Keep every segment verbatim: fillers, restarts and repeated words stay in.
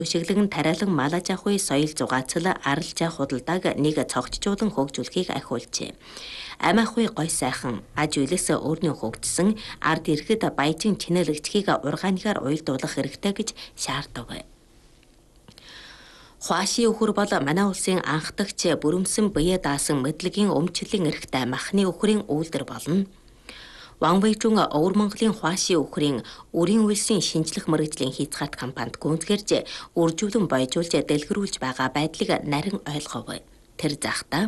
Шиглэгэн тариалан малаж ахуй соёл зугаацал аралжаа худалдааг нэг цогцжуулан хөгжүүлэхийг ахиулжээ. Ам ахуй гой сайхан аж үйлээс өөрнөө хөгжсөн ард иргэд баяжин чинэлэгчхийг ургааныгаар уйлдуулах хэрэгтэй гэж шаардав. Хуаши өхөр бол манай улсын анхдагч бүрэмсэн бие даасан мэдлэгийн өмчлөлийн эрхтэй махны өхрийн үйлдвэр болно. Ванвэйжун Өвөр Монголын Хуаши өхрийн үрийн үйлсийн шинжлэх мэргэжлийн хязгаарт компанид гүйцэтгэж үржүүлэн бойжуулж дэлгэрүүлж байгаа байдлыг нарийн ойлгов. Тэр захта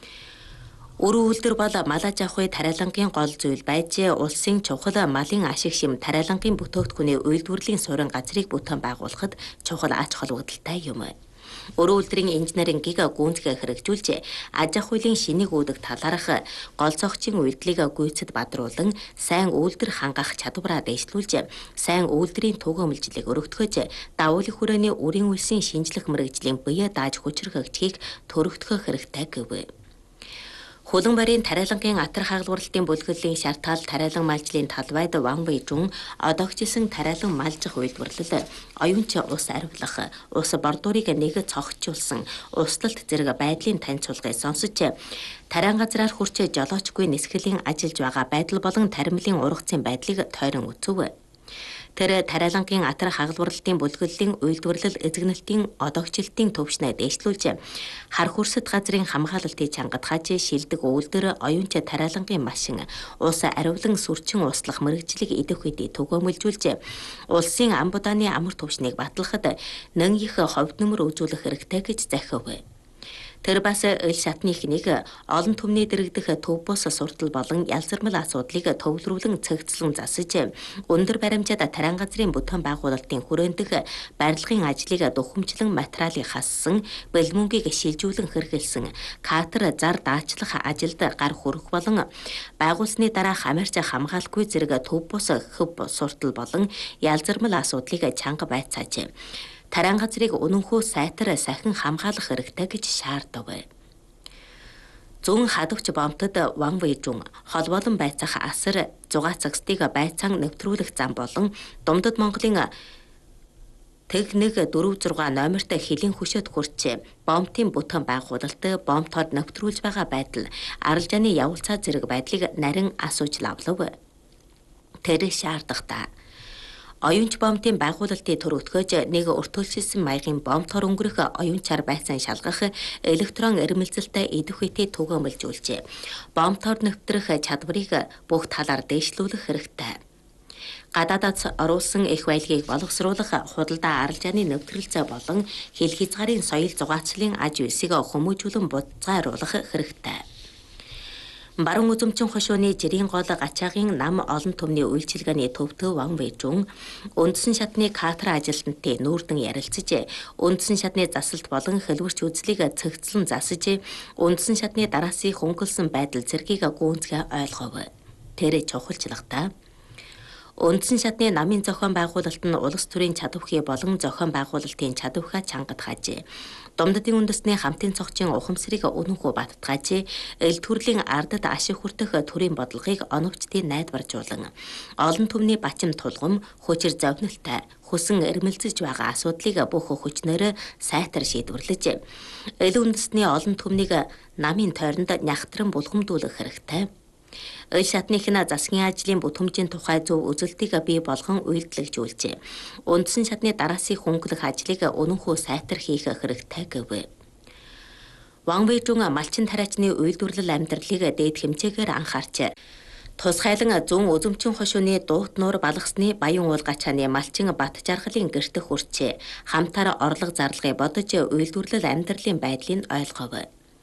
Өрөө үйлдвэр бол малаж ахуй тариалангийн гол зүйл байж улсын чухал малын ашиг шим тариалангийн бүтээгдэхүүний үйлдвэрлэлийн суурин газрыг бүтээн байгуулахад чухал ач холбогдолтой юм. Өрөө үйлдвэрийн инженерийн гига гүнзгий хэрэгжүүлж аж ахуйлын шинийг үүдэг талаарх гол зохицын үйлдэлийг гүйцэд бадруулан сайн үйлдвэр хангах чадвараа дэвшлүүлж сайн үйлдвэрийн түгээмэлжлийг өргөтгөж давуулын хүрээний үрийн үйлсийн шинжлэх мэргэжлийн бие дааж хүчрхэгжихийг төрөгдөхөх хэрэгтэй гэв. Хөлөн барийн тариалангийн атар хагалбарлалтын бүлэглэлийн шартгаал тариалан малжлын талбайд Ванвэйжун одоогчилсан тариалан малжих үйлдвэрлэл оюунч ус аривлах ус бордуурыг нэг цогцжуулсан услалт зэрэг байдлын танилцуулгыг сонсож тариан газраар хүрч жолоочгүй нисгэлийн ажиллаж байгаа байдал болон таримлын ургацын байдлыг тойрон үзв. Тэр тариалангийн атар хагалбарлалтын бүлэглэлийн үйлдвэрлэл эзэгнэлтийн одоогчлалтын төвшнээ дэвшлүүлж хар хүрсэт газрын хамгаалалтыг чангатгаж шилдэг үйлдвэр оюунч тариалангийн машин ус аривлан сүрчин услах мэргэжлийг идэх үедээ түгээмэлжүүлж улсын ам будааны амар төвшнийг батлахад нэн их ховд нөмөр үзүүлэх хэрэгтэй гэж захив. Тэр бас ил шатны ихнийг олон түмний дэрэгдэх төв бус суртал болон ялзармал асуудлыг төвлөрүүлэн цэгцлэн засаж өндөр баримжаад тариан газрын бүтээн байгуулалтын хүрээндх барилгын ажлыг духамжлан материалыг хассан бэлмөнгийг шилжүүлэн хэрэгэлсэн катер зар даачлах ажилд гар хүрэх болон байгуулсны дараах амарч хамгаалалгүй зэрэг төв бус хөв суртал болон ялзармал асуудлыг чанга байцааж тариан газрыг үнэнхүү сайтар сахин хамгаалах хэрэгтэй гэж шаардав. Зүүн хадвч бомтод Ванвэйжун холбоолон байцаах асар зугаацагсдыг байцаан нэвтрүүлэх зам болон Думдад Монголын Техник дөрөв зургаан номерт хэлийн хөшөөд хүрч бомтын бүтээн байгуулалт бомтод нэвтрүүлж байгаа байдал аралжааны явуулцаа зэрэг байдлыг нарийн асууж лавлав. Тэр шаардахтаа оюунч бомтын байгуулалтыг төрөвтгөж нэг өртөөлшсөн маягийн бомтоор өнгөрөх оюунчаар байцаан шалгах электрон эрмэлзэлтэй идэх үедээ түгээмэлжүүлж бомтоор нэвтрэх чадварыг бүх талаар дэвшлүүлэх хэрэгтэй. Гадаадаас оруулсан их байлгийг боловсруулах худалдаа аралжааны нэвтрэлцээ болон хил хязгаарын соёл зугаацлын аж үйлсийг хүмүүжүүлэн буцааруулах хэрэгтэй. Баруун үзэмчин хошууны жирийн гол гачаагийн нам олон түмний үйлчилгээний төвтөө Ванвэйжун үндсэн шатны катер ажилтнуудын нүүрдэн ярилцаж үндсэн шатны засалт болон хэлбэрч үзлийг цэгцлэн засаж үндсэн шатны дараасын хөнгөлсөн байдал зэргийг гүнзгий ойлгов. Тэр чухалчлагтай үндсэн шатны намын зохион байгуулалт нь улс төрийн чадвархий болон зохион байгуулалтын чадвархаа чангатгааж Думдадын үндэсний хамтын цогцын ухамсарыг үнэнхүү баттгааж эл төрлийн ардад ашиг хүртэх төрийн бодлогыг оновчдын найдваржуулан олон түмний бачим тулгам хүчир зовнилтай хүсэн эрмэлзэж байгаа асуудлыг бүх хүчнээр сайтар шийдвэрлэж эл үндэсний олон түмнийг намын тойронд нягтран булгамдуулах хэрэгтэй. Ил шатныхны засгийн ажлын бүтэмжийн тухай зөв үзэлтийг бий болгон үйлдэлжүүлж үндсэн шатны дараасын хөнгөлөх ажлыг үнэнхүү сайтар хийх хэрэгтэй гэв. Ванвэйжун малчин тариачны үйлдвэрлэл амьдралыг дээд хэмжээгээр анхаарч тусгайлан зүүн үзэмчин хошууны дуут нуур балгасны баян уул гачааны малчин бат жаргалын гэртэх хүрч хамтаар орлого зарлагыг бодож үйлдвэрлэл амьдралын байдлыг ойлгов.